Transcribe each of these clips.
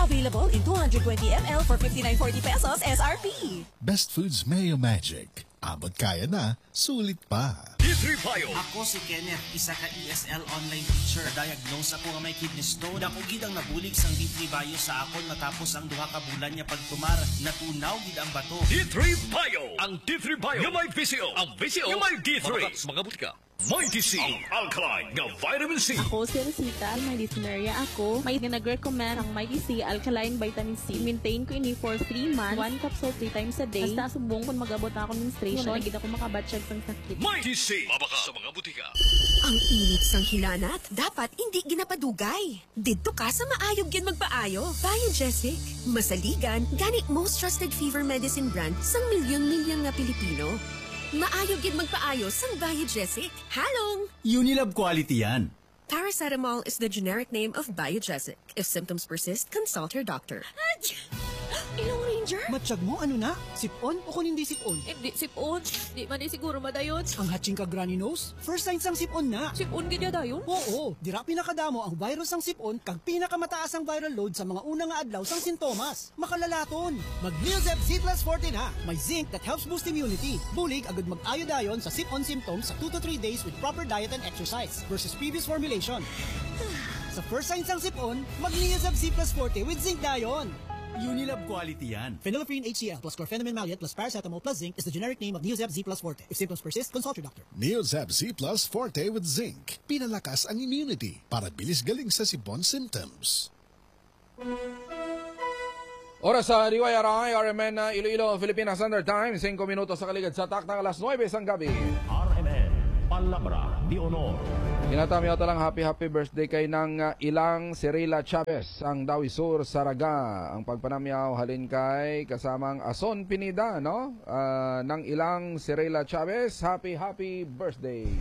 Available in 220 ml for 59.40 pesos SRP. Best Foods Mayo Magic. Abot kaya na, sulit pa. D3 Bio. Ako si Kenneth, isa ka ESL online teacher. Diagnose ako nga may kidney stone. Ako gid ang nabulig sang D3 Bio sa akon matapos ang duha ka bulan niya pagtumar. Natunaw gid ang bato. D3 Bio. Ang D3 Bio nga may VCO. Ang VCO nga may D3. Makakat mga butika. May DC, ang alkaline nga vitamin C. Ako si Rosita, may dysphoria ako. May nag-recommend ang may DC alkaline vitamin C. Maintain ko ini for 3 months. 1 capsule 3 times a day. Basta subong kung mag-abot ako menstruation. Nagigit ako makabatsyag sang sakit. May DC, mabaka sa mga butika. Ang init sang hilanat, dapat hindi ginapadugay. Dito ka sa maayog yan magpaayo. Biogesic. Masaligan, gani most trusted fever medicine brand sang milyon-milyon nga Pilipino. Maayog yan magpaayo sang Biogesic. Halong! Unilab quality yan. Paracetamol is the generic name of Biogesic. If symptoms persist, consult your doctor. Ilong Ranger? Matsyag mo, ano na? Sipon o kung hindi sipon? Hindi sipon. Di man siguro madayon. Ang hatching ka granny nose? First signs ang sipon na. Sipon gid dayon? Oo, dira pinakadamo ang virus sang sipon kag pinakamataas ang viral load sa mga unang nga adlaw sang sintomas. Makalalaton. Mag-Neozeb Z Plus Forte na. May zinc that helps boost immunity. Bulig agad mag-ayo dayon sa sipon symptoms sa 2 to 3 days with proper diet and exercise versus previous formulation. Sa first signs sang sipon, mag-Neozeb Z Plus Forte with zinc dayon. Unilab quality yan. Phenylephrine HCl plus chlorpheniramine maleate plus paracetamol plus zinc is the generic name of Neozeb Z Plus Forte. If symptoms persist, consult your doctor. Neozeb Z Plus Forte with zinc. Pinalakas ang immunity para bilis galing sa sipon symptoms. Oras sa DYRI, RMN Iloilo, Philippine Standard Time, 5 minutos sa kaligid sa taktang alas 9 sang gabi. RMN, Palabra de Honor. Tinatami ito lang happy birthday kay ng ilang Cirila Chavez, ang Dawi Sur, Saraga. Ang pagpanamyaw halin kay kasamang Ason Pinida, no? Ng ilang Cirila Chavez, happy birthday.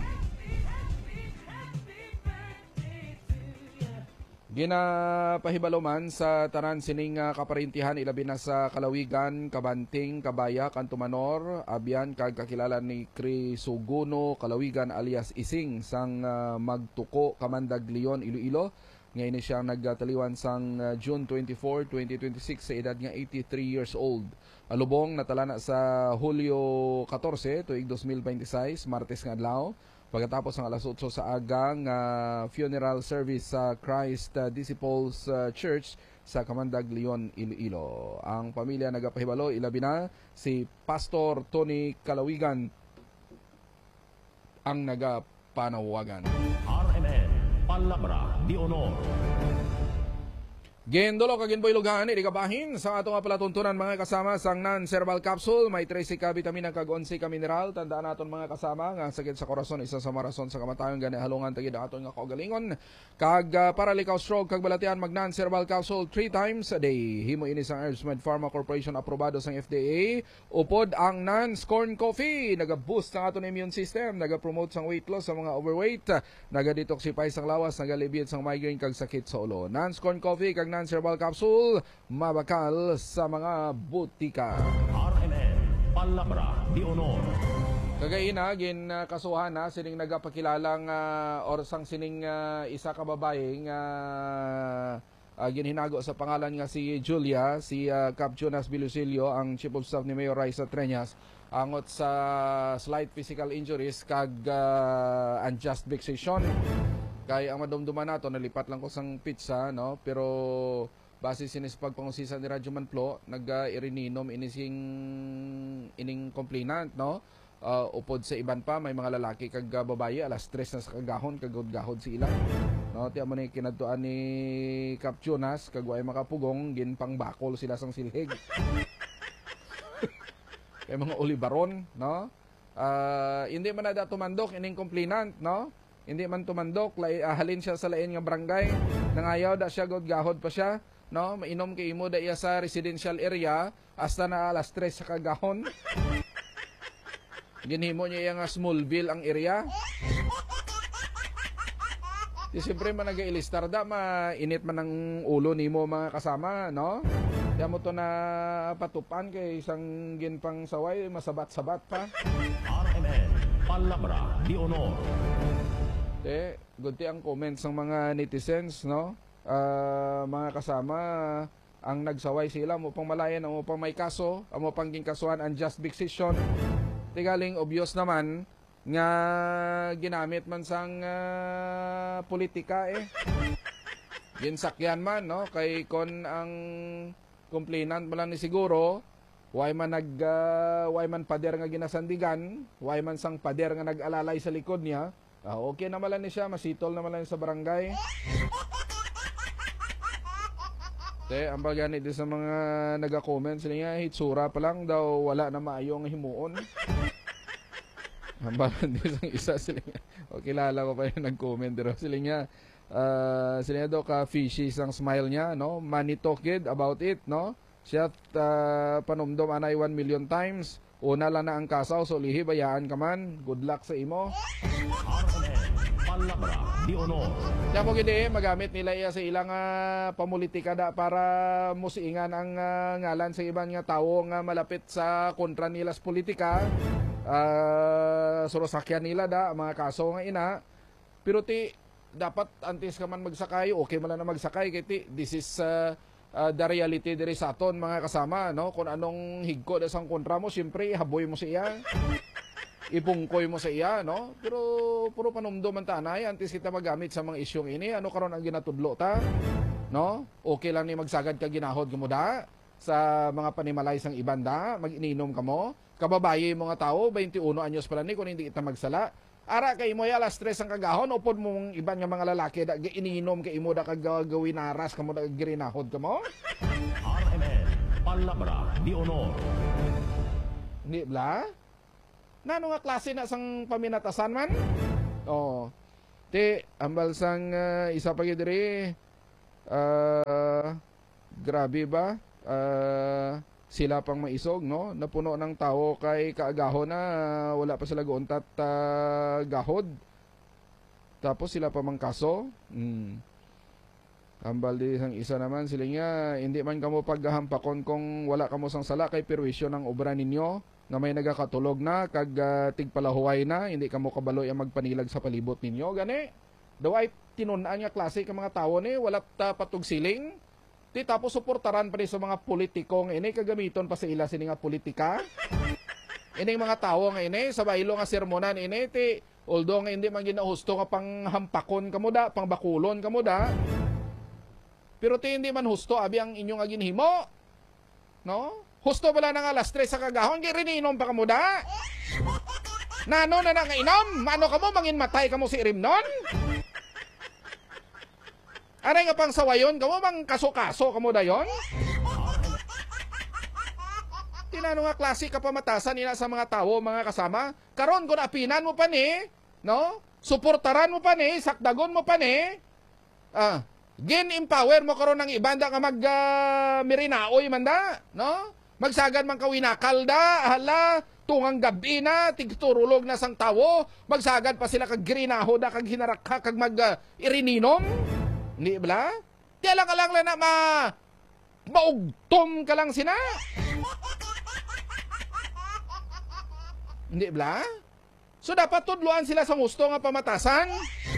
Ginapahibaloman sa tanan sining kaparintihan ilabi na sa Kalawigan, Kabanting, Kabaya, Kantumanor, abyan kag kakilala ni Crisuguno Kalawigan alias Ising sang Magtuko, Kamandag, Leon, Iloilo. Ngayon siyang nagtaliwan sang June 24, 2026 sa edad nga 83 years old. Alubong natalana sa Hulyo 14 tuig 2026, Martes nga adlaw. Pagkatapos ng alas 8 sa agang funeral service sa Christ Disciples Church sa Kamandag, Leon, Iloilo. Ang pamilya nagapahibalo, ilabi na si Pastor Tony Kalawigan ang nagapanawagan. RMN, Palabra de Honor. Gendolo kaginboy lugahan ikabahin sa ato nga palatuntunan mga kasama sang non-cerebral capsule. May 13 ka vitamina kag 11 ka mineral. Tandaan naton mga kasama nga sakit sa korason isa sa marason sa kamatayon gani halungan tagid aton nga kaugalingon. Kag para likaw stroke kag balatian mag non-cerebral capsule 3 times a day. Himo ini sang Herbsmed Pharma Corporation aprobado sang FDA. Upod ang non-scorn coffee naga-boost ang aton immune system, naga-promote sang weight loss sa mga overweight, naga-detoxify sang lawas, naga-alleviate sang migraine kag sakit sa ulo. Non-scorn coffee kag non-cerebral capsule mabakal sa mga butika. RMN, Palabra de Honor. Kagaina gin kasuhan na sining nagapakilalang or sang sining isa ka babae nga ginhinago sa pangalan nga si Julia, si Cap Jonas Bilusilio, ang Chief of Staff ni Mayor Raisa Treñas, angot sa slight physical injuries kag unjust vexation. Kaya ang madumduman nato nalipat lang ko sang pizza, no, pero base sinis pagpangusisan ni Radyo Manplo nag-irininom ining complainant, no. Upod sa iban pa may mga lalaki kag babaye alas 3 na sa kagahon kagod-gahod si ilang, no. Tiyan mo ni kinadtuan ni Cap Jonas kag way makapugong gin pang bakol sila sang silhig. Kay mga olibaron, no. Hindi man na tumandok ining complainant, no. Hindi man tumandok, halin siya sa lain nga barangay. Nangayaw da siya, gahod pa siya, no? Mainom kay imo da iya sa residential area hasta na alas 3 sa kagahon. Ginhimo niya nga Smallville ang area. Di siyempre man nag-ilistar da, mainit man ang ulo nimo mga kasama, no? Kaya mo to na patupan kay isang ginpang saway, masabat-sabat pa. RMN, Palabra de Honor. Good ang comments ng mga netizens, no? Mga kasama, ang nagsaway sila mo pang malayan, mo pang may kaso, mo pang ginkasuhan ang just vexation. Tigaling obvious naman nga ginamit man sang politika ginsakyan man, no? Kay kon ang complainant man lang ni siguro, why man pader nga ginasandigan, why man sang pader nga nag-alalay sa likod niya, okay naman lang ni siya, masitol naman lang sa barangay. Ang bagani din sa mga naga-comment sila niya, hitsura pa lang daw, wala na maayong himuon. Ang bagani din sa isa sila niya, kilala ko pa yung nag-comment pero sila niya, sila daw ka fishy sang smile niya, no? Money talked about it, no? Siya panumdom anay 1 million times. Una lang na ang kasaw, so lihi bayaan ka man. Good luck sa imo. Palabra di honor. Kaya mo gini, magamit nila iya sa ilang pamulitika da para musiingan ang ngalan sa ibang nga tao nga malapit sa kontra nila sa politika. Surosakyan nila da, mga kaso nga ina. Pero dapat antes ka man magsakay, okay man na magsakay kay this is the reality diri sa aton mga kasama, no? Kung anong higko da sang kontra mo, siyempre haboy mo sa iya. Ipungkoy mo sa iya, no? Pero puro panumdum man tanay antes kita magamit sa mga isyong ini, ano karon ang ginatudlo ta? No? Okay lang ni magsagad ka ginahod mo da sa mga panimalay sang ibanda, mag-ininom ka mo. Kababaye mga tao, 21 anyos pala ni kung hindi kita magsala. Ara kay mo alas 3 ang kagahon, upod mong iban nga mga lalaki da ininom kay imo da kagawin aras kamo da girinahod kamo. RMN Palabra di honor. Ni bla? Nano nga klase na sang paminatasan man? Oh. Ambal sang isa pa gyud diri. Grabe ba? Sila pang maisog, no? Napuno ng tao kay kaagahon na wala pa sila guuntat gahod. Tapos sila pa mang kaso. Ambal di sang isa naman sila nga, hindi man kamo paghahampakon kung wala kamo sang sala kay perwisyo ng obra ninyo nga may nagakatulog na kag tigpalahuway na, hindi kamo kabaloy ang magpanilag sa palibot ninyo gani. Daw ay tinun-an nga klase ka mga tao ni wala patug siling. Tapos suportaran pa rin sa mga politikong ini, kagamiton pa sa ila sini nga politika. Ini mga tao nga ini, sa baylo nga sermonan ini, although nga hindi man ginahusto nga panghampakon kamo da, pangbakulon kamo da. Pero hindi man husto, abi ang inyong nga ginhimo. No? Husto pala nga alas 3 sa kagahon, girininom pa kamo da. Nano na nga inom? Mano kamo, mangin matay kamo si Irimnon? Aray nga pang sawayon, kamo bang kaso-kaso kamo dayon? Tinano nga klase ka pamatasan nila sa mga tao, mga kasama. Karon kung apinan mo pa ni, no? Suportaran mo pa ni, sakdagon mo pa ni. Gin-empower mo karon ng ibanda nga mag-mirinaoy manda, no? Magsagad man kawinakal da, hala, tungang gabi na, tigturulog na sang tawo, magsagad pa sila kag grinaho da, kag hinarakha, kag mag-irininom. Hindi ba? Kaya lang na maugtom ka lang sina. Hindi ba? So dapat tudluan sila sa gusto nga pamatasan.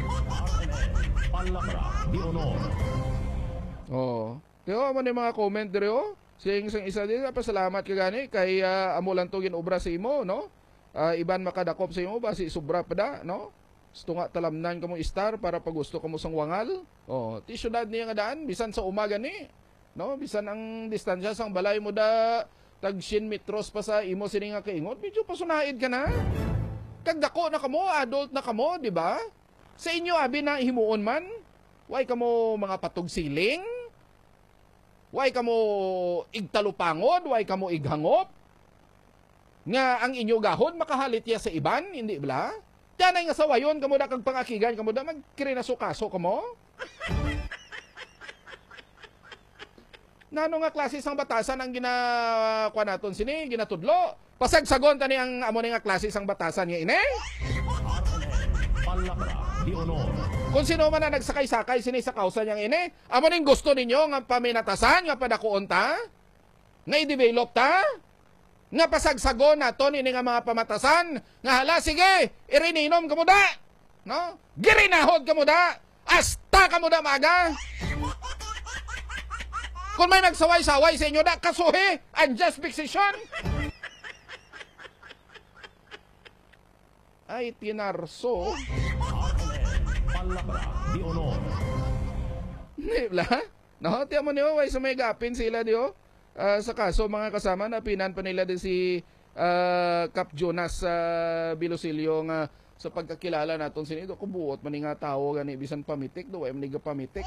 Palabra di honor. Oh. Kaya man yung mga comment dire oh. Sing isa din pasalamat ka gani kay amo lang to ginobra sa imo, no? Iban makadakop sa imo basi sobra pa da, no? Gusto nga talamnan ka mong star para pag gusto ka mo sang wangal. Oh, ti syudad niya nga daan bisan sa umaga ni, no? Bisan ang distansya sang balay mo da tag 100 metros pa sa imo sini nga kaingot, medyo pasunaid ka na. Kag dako na kamo, adult na kamo, di ba? Sa inyo abi na himuon man. Way kamo mga patog siling? Way kamo igtalupangod, way kamo ighangop? Nga ang inyo gahod makahalit ya sa iban, hindi ba? Tanay nga sawayon kamo da kag pangakigan kamo da magkrinasukaso kamo. Nano nga klase sang batasan ang ginakuha naton sini, ginatudlo. Pasagsagon tani ang amo nga klase sang batasan nga ini. Palabra di honor. Kung sino man na nagsakay-sakay sini sa kausa niyang ini, amo ning gusto ninyo nga paminatasan nga padakuon ta, nga i-develop ta, nga pasagsagon naton ini nga mga pamatasan, nga hala sige, irininom kamo da, no? Girinahod kamo da, asta kamo da maga. Kung may nagsaway-saway sa inyo, da kasuhi, unjust vexation. Ay, tinarso. Palabra di honor. Nibla? No, tiyan mo niyo, way may gapin sila diyo. Sa kaso, mga kasama, napinan pa nila din si Cap Jonas Bilosilio nga sa pagkakilala naton sinido. Kubuot man nga tao gani bisan pamitik, do ay maniga pamitik.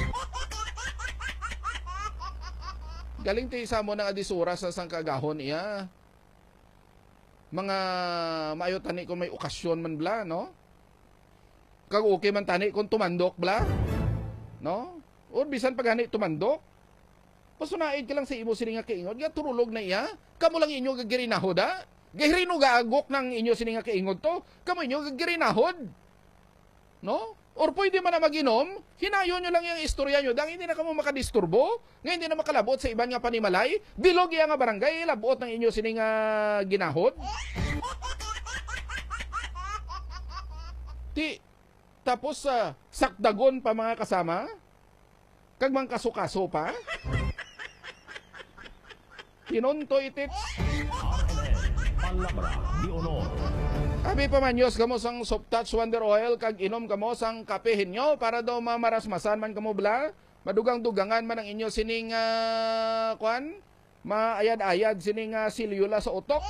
Galing ti isa mo ng adisura sa sangkagahon iya. Mga maayo tani kung may okasyon man bla, no? Kag okay man tani kung tumandok bla, no? O bisan pagani tumandok. Pasunaid ka lang sa imo sini nga kaingod, nga turulog na iya. Kamo lang inyo gagirinahod ha? Gahirino gaagok ng inyo sini nga kaingod to. Kamo inyo gagirinahod. No? Or pwede man na mag-inom, hinayo nyo lang yung istorya nyo, dang hindi na kamo makadisturbo, nga hindi na makalabot sa iban nga panimalay, bilog iya nga barangay, labot ng inyo sining ginahod. Tapos sakdagon pa mga kasama, kag mang kaso-kaso pa, tinontoy tits. Palabra di honor. Abi pamanyos kamo sang Soft Touch Wonder Oil kag inom kamo sang kapehin nyo para daw mamarasmasan man kamo bla, madugang-dugangan man ang inyo sining kwan, maayad-ayad sining silyula sa utok.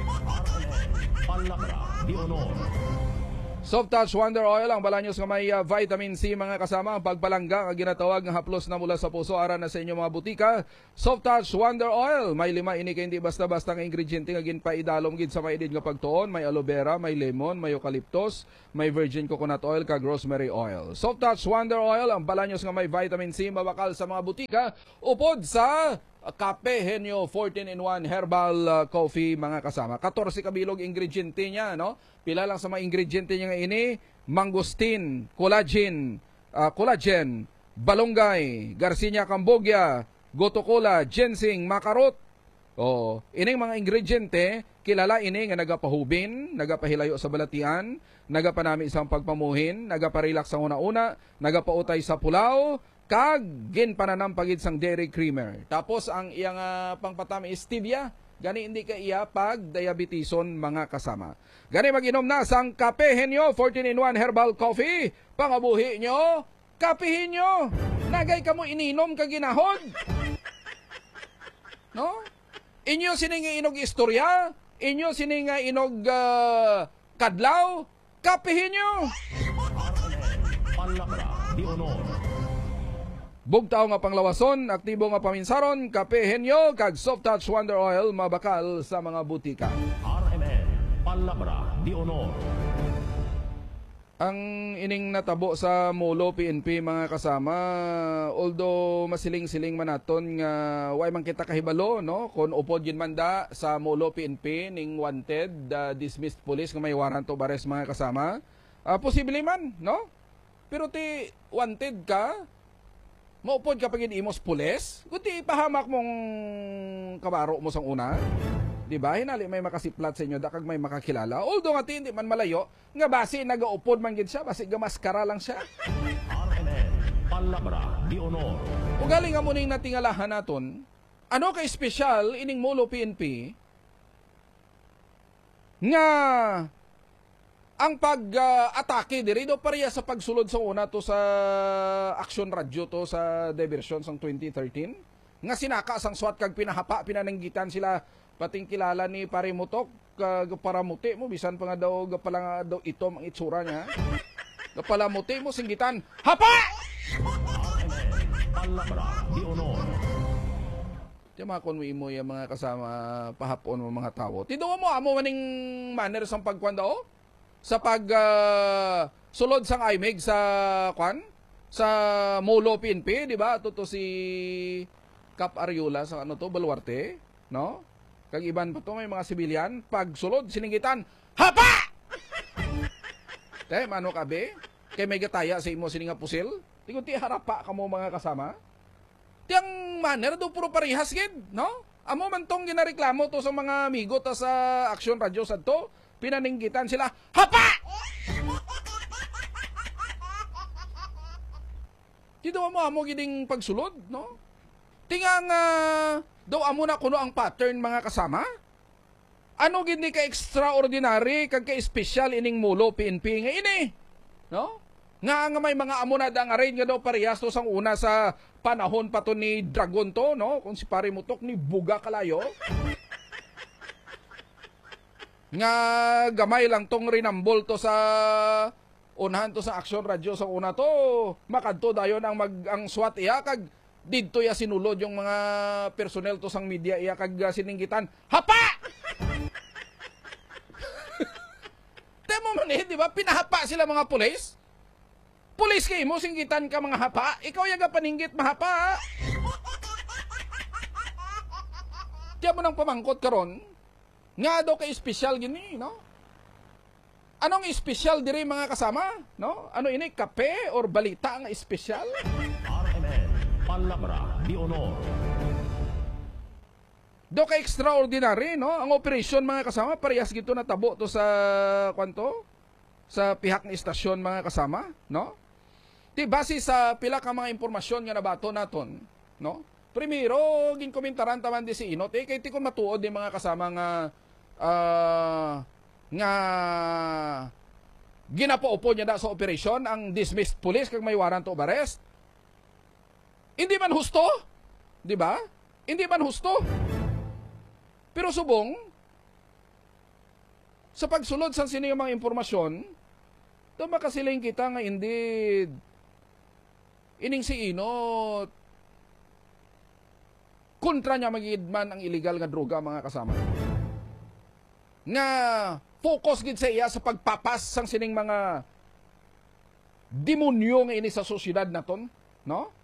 Palabra di honor. Soft Touch Wonder Oil ang balanyos nga may vitamin C mga kasama, ang pagpalangga ang ginatawag nga haplos na mula sa puso ara na sa inyong mga butika. Soft Touch Wonder Oil may 5 ini kay hindi basta-basta nga ingrediente nga ginpaidalom gid sa maidid nga pagtuon, may aloe vera, may lemon, may eucalyptus, may virgin coconut oil kag rosemary oil. Soft Touch Wonder Oil ang balanyos nga may vitamin C mabakal sa mga butika upod sa Kape Henyo 14-in-1 Herbal Coffee mga kasama. 14 kabilog ingrediente niya, no? Pila lang sa mga ingrediente niya nga ini, mangosteen, collagen, balonggay, Garcinia cambogia, goto cola, ginseng, makarot. Oh, ining mga ingrediente kilala ini nga nagapahubin, nagapahilayo sa balatian, nagapanami isang pagpamuhin, nagaparelax sa una-una, nagapautay sa pulaw, kag ginpananampagid sang dairy creamer. Tapos ang iyang pangpatami is stevia. Gani hindi ka iya pag diabetison mga kasama. Gani mag-inom na sang Kape Henyo 14-in-1 Herbal Coffee. Pangabuhi nyo, kapihin nyo. Nagay ka mo ininom ka ginahod. No? Inyo sining inog istorya, inyo sining inog kadlaw, kapihin nyo. Palabra di honor. Bugtaw nga panglawason, aktibo nga paminsaron, Kape Henyo, kag Soft Touch Wonder Oil, mabakal sa mga butika. RMN, Palabra di honor. Ang ining natabo sa Molo PNP mga kasama, although masiling-siling man naton nga way man kita kahibalo, no? Kung upod yun manda sa Molo PNP ning wanted, dismissed police nga may warrant of arrest mga kasama, posible man, no? Pero ti wanted ka, maupod ka pagin imos pulis, kundi ipahamak mong kabaro mo sang una. Diba? Hinali may makasiplat sa inyo, dakag may makakilala. Although nga hindi man malayo, nga basi nagaupod man gid siya, basi gamaskara lang siya. RMN, Palabra di honor. O galing nga muning natingalahan naton, ano ka espesyal ining Molo PNP, nga ang pag-atake diri do pareha sa pagsulod sa una to sa Action Radio to sa diversion sang 2013 nga sinaka sang SWAT kag pinahapa pinananggitan sila pating kilala ni Parimutok gaparamuti mo bisan pa nga daw gapala nga daw ito ang itsura niya gapalamuti mo singgitan hapa. Palabra di honor. Tiyama kon mo yung mga kasama pahapon mo mga tao tidaw mo amo maning manner sang pagkuan daw sa pag sulod sang IMEG sa kwan sa Molo PNP, di ba? Toto si Cap Ariola sa ano to Baluarte, no? Kag iban pa to may mga sibilyan pag sulod sininggitan, hapa! Te mano ka be? Kay may gataya sa imo sininga pusil? Di ko ti harapa kamo mga kasama. Tiyang manner do puro parehas gid, no? Amo man tong ginareklamo to sa mga amigo ta sa Action Radio sadto. Pinaninggitan sila, hapa! Dito mo giding pagsulod, no? Tingang daw amo na kuno ang pattern mga kasama. Ano gid ni ka extraordinary kag ka special ining mulo PNP nga ini, no? Nga may mga amo na dang arrange nga daw parehas to sang una sa panahon pa to ni Dragon to, no? Kung si Pare Mutok ni Buga Kalayo. Nga gamay lang tong rinambol to sa unahan to sa Action Radio sa una to. Makadto dayon ang SWAT iya kag didto ya sinulod yung mga personnel to sang media iya kag sininggitan. Hapa! Temo man di ba? Pinahapa sila mga pulis. Pulis kay mo singgitan ka mga hapa. Ikaw yaga paninggit mahapa. Tiyan mo nang pamangkot karon. Nga daw kay special gini, no? Anong special diri mga kasama, no? Ano ini kape or balita ang special? RMN, Palabra de Honor. Do ka extraordinary, no? Ang operasyon mga kasama, parehas gito na tabo to sa kwanto sa pihak ng istasyon mga kasama, no? Di base sa pila ka mga impormasyon nga nabato naton, no? Primero, ginkomentaran taman di si Inot, kay ti ko matuod di mga kasama nga nga ginapaupo niya da sa operasyon ang dismissed police kag may warrant of arrest. Hindi man husto, di ba? Hindi man husto. Pero subong, sa pagsulod sa sino yung mga impormasyon, ito makasiling kita nga indeed, ining si Inot, kontra niya magigidman ang illegal nga droga mga kasama. Nga focus gid sa iya sa pagpapas sang sining mga demonyo nga ini sa sosyedad naton, no?